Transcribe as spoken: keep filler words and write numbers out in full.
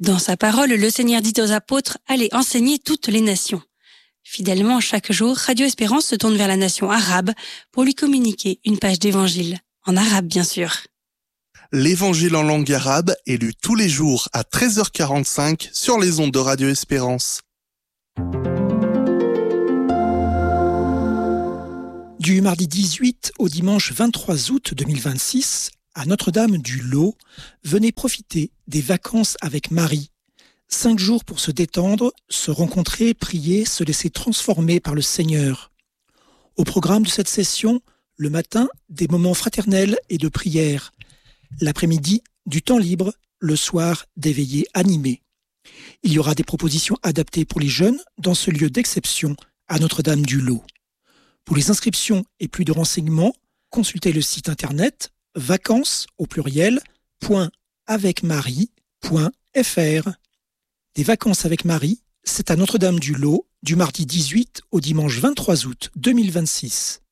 Dans sa parole, le Seigneur dit aux apôtres « Allez enseigner toutes les nations ». Fidèlement, chaque jour, Radio Espérance se tourne vers la nation arabe pour lui communiquer une page d'évangile. En arabe, bien sûr. L'évangile en langue arabe est lu tous les jours à treize heures quarante-cinq sur les ondes de Radio Espérance. Du mardi dix-huit au dimanche vingt-trois août deux mille vingt-six, à Notre-Dame-du-Lot, venez profiter des vacances avec Marie. Cinq jours pour se détendre, se rencontrer, prier, se laisser transformer par le Seigneur. Au programme de cette session, le matin, des moments fraternels et de prière. L'après-midi, du temps libre, le soir, des veillées animées. Il y aura des propositions adaptées pour les jeunes dans ce lieu d'exception à Notre-Dame-du-Lot. Pour les inscriptions et plus de renseignements, consultez le site internet vacances au pluriel point avec marie point f r. Des vacances avec Marie, c'est à Notre-Dame-du-Lot du mardi dix-huit au dimanche vingt-trois août deux mille vingt-six.